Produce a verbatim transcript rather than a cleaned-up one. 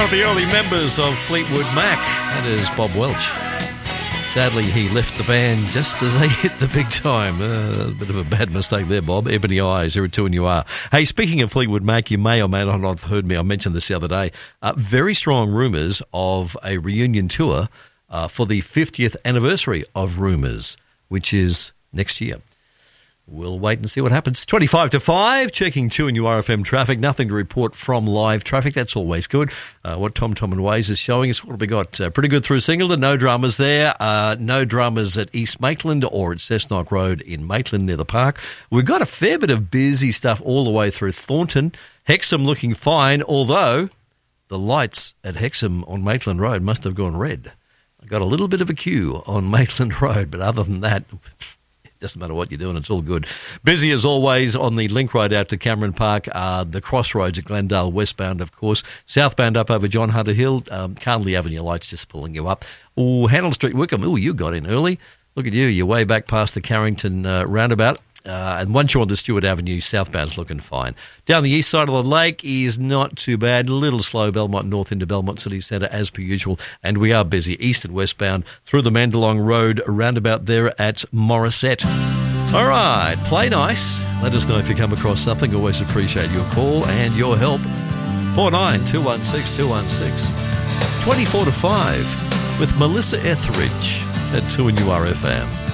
of the early members of Fleetwood Mac. That is Bob Welch. Sadly, he left the band just as they hit the big time. Uh, a bit of a bad mistake there, Bob. Ebony Eyes, here at two and you are. Hey, speaking of Fleetwood Mac, you may or may not have heard me. I mentioned this the other day. Uh, very strong rumours of a reunion tour uh, for the fiftieth anniversary of Rumours, which is next year. We'll wait and see what happens. twenty-five to five, checking two and U R F M traffic. Nothing to report from live traffic. That's always good. Uh, what Tom Tom and Waze is showing us, what have we got? Uh, pretty good through Singleton. No dramas there. Uh, no dramas at East Maitland or at Cessnock Road in Maitland near the park. We've got a fair bit of busy stuff all the way through Thornton. Hexham looking fine, although the lights at Hexham on Maitland Road must have gone red. I got a little bit of a queue on Maitland Road, but other than that, doesn't matter what you're doing, it's all good. Busy as always on the link road out to Cameron Park, uh, the crossroads at Glendale westbound, of course. Southbound up over John Hunter Hill, um, Carnley Avenue lights just pulling you up. Oh, Handel Street, Wickham. Oh, you got in early. Look at you. You're way back past the Carrington uh, roundabout. Uh, and once you're on the Stewart Avenue, southbound's looking fine. Down the east side of the lake is not too bad. A little slow, Belmont North into Belmont City Centre as per usual. And we are busy east and westbound through the Mandalong Road roundabout there at Morisset. All right, play nice. Let us know if you come across something. Always appreciate your call and your help. four nine two one six two one six. It's twenty-four to five with Melissa Etheridge at two and U R F M.